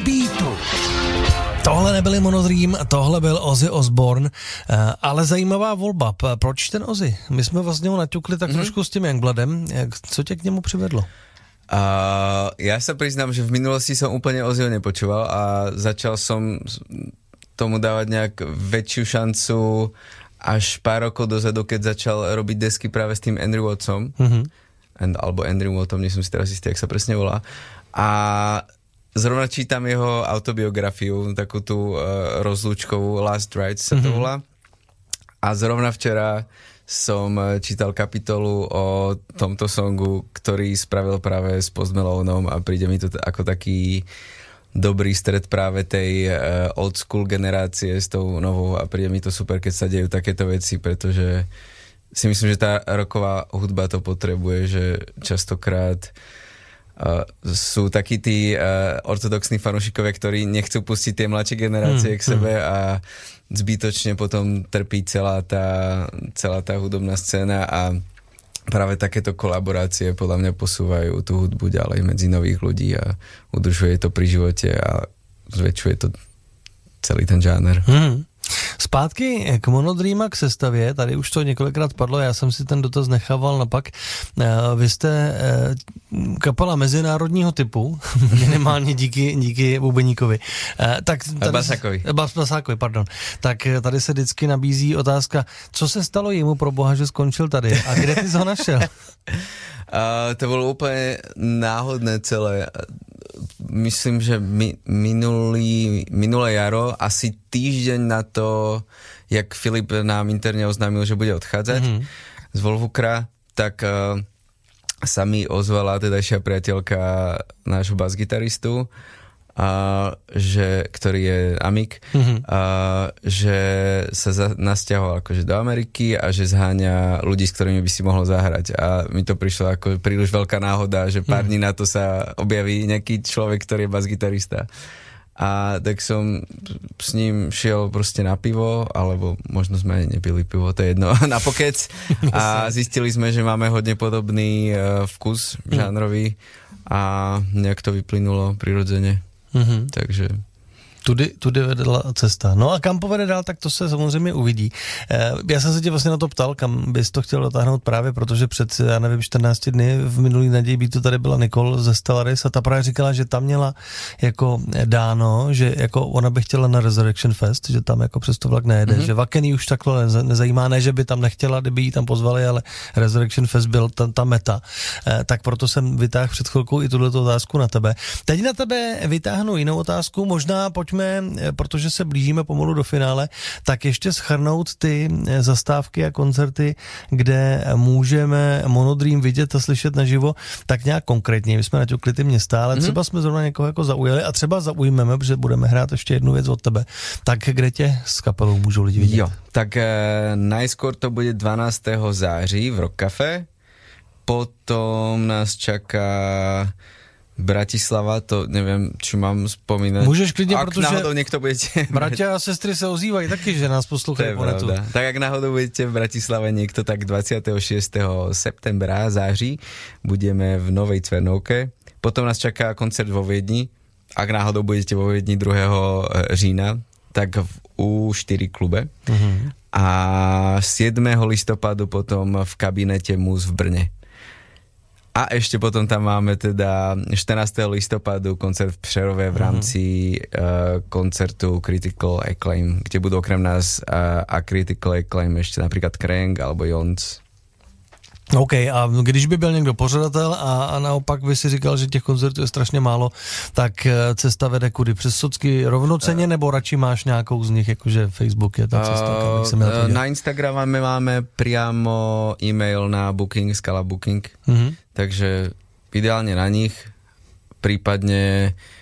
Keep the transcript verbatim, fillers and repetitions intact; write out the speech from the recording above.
beatu. Tohle nebyly Monodream, tohle byl Ozzy Osbourne, ale zajímavá volba. Proč ten Ozzy? My jsme vlastně ho naťukli tak mm-hmm. trošku s tím Youngbloodem. Co tě k němu přivedlo? Uh, ja sa priznám, že v minulosti som úplne Ozzyho nepočúval a začal som tomu dávať nejak väčšiu šancu až pár rokov dozadu, keď začal robiť desky práve s tým Andrew Wattsom. Mm-hmm. And, alebo Andrew Wattom, nie som si teraz istý, jak sa presne volá. A zrovna čítam jeho autobiografiu, takú tú uh, rozlúčkovú Last Rites sa to mm-hmm. volá. A zrovna včera som čítal kapitolu o tomto songu, ktorý spravil práve s Post Maloneom a príde mi to t- ako taký dobrý stred práve tej uh, old school generácie s tou novou a príde mi to super, keď sa dejú takéto veci, pretože si myslím, že tá rocková hudba to potrebuje, že častokrát uh, sú takí tí uh, ortodoxní fanúšikovia, ktorí nechcú pustiť tie mladšie generácie mm, k sebe mm. a zbytočne potom trpí celá tá, celá tá hudobná scéna a práve takéto kolaborácie podľa mňa posúvajú tú hudbu ďalej medzi nových ľudí a udržuje to pri živote a zväčšuje to celý ten žáner. Mm. Zpátky k Monodream, k sestavě, tady už to několikrát padlo, já jsem si ten dotaz nechával napak. Vy jste kapela mezinárodního typu, minimálně díky, díky Bubeníkovi. Tak tady, Basákovi. Bas, Basákovi, pardon. Tak tady se vždycky nabízí otázka, co se stalo jemu pro boha, že skončil tady a kde ty jsi ho našel? Uh, to bolo úplne náhodné celé. Myslím, že mi, minulý, minulé jaro, asi týždeň na to, jak Filip nám interne oznámil, že bude odchádzať mm-hmm. z Volvukra, tak uh, sa mi ozvala tedajšia priateľka nášho basgitaristu, a, že, ktorý je Amik, mm-hmm. a, že sa za, nasťahoval akože do Ameriky a že zháňa ľudí, s ktorými by si mohol zahrať. A mi to prišlo ako príliš veľká náhoda, že pár mm-hmm. dní na to sa objaví nejaký človek, ktorý je basgitarista. A tak som s ním šiel proste na pivo, alebo možno sme aj nepili pivo, to je jedno, na pokec. A zistili sme, že máme hodne podobný uh, vkus žánrový a nejak to vyplynulo prirodzene. Mm-hmm. Takže Tudy, tudy vedla cesta. No a kam povede dál, tak to se samozřejmě uvidí. Já jsem se tě vlastně na to ptal, kam bys to chtěl dotáhnout právě, protože před, já nevím, čtrnácti dny v minulý naději by tu tady byla Nicole ze Stellaris a ta právě říkala, že tam měla jako dáno, že jako ona by chtěla na Resurrection Fest, že tam jako přes to vlak nejede, mm-hmm. že Vakeny už takhle nezajímá, ne, že by tam nechtěla, kdyby jí tam pozvali, ale Resurrection Fest byl ta, ta meta. Tak proto jsem vytáhl před chvilkou i tuto otázku na tebe. Teď na tebe vytáhnu jinou otázku, možná pojďme, protože se blížíme pomalu do finále, tak ještě shrnout ty zastávky a koncerty, kde můžeme Monodream vidět a slyšet naživo, tak nějak konkrétně. My jsme naťukli ty města, ale třeba jsme zrovna někoho jako zaujali a třeba zaujmeme, protože budeme hrát ještě jednu věc od tebe. Tak kde tě s kapelou můžou lidi vidět? Jo, tak e, najskôr to bude dvanásteho září v Rock Cafe, potom nás čaká Bratislava, to neviem, či mám spomínať. Môžeš klidne, ak protože náhodou niekto budete... bratia a sestry sa ozývajú taky, že nás poslúchajú po netu. Tak ak náhodou budete v Bratislave niekto, tak dvadsiateho šiesteho septembra, září, budeme v Novej Cvernovke. Potom nás čaká koncert vo Viedni. Ak náhodou budete vo Viedni druhého října, tak v ú štyri klube. Uh-huh. A siedmeho listopadu potom v kabinete Mus v Brne. A ešte potom tam máme teda štrnásteho listopadu koncert v Přerove v rámci uh, koncertu Critical Acclaim, kde budú okrem nás uh, a Critical Acclaim ešte napríklad Krang alebo Jonc. OK, a když by byl někdo pořadatel a, a naopak by si říkal, že těch koncertů je strašně málo, tak cesta vede kudy? Přes socky rovnoceně, uh, nebo radši máš nějakou z nich, jakože Facebook je ta cesta? Uh, uh, na Instagrame máme priamo e-mail na Booking, Skala Booking, uh-huh. takže ideálne na nich, prípadne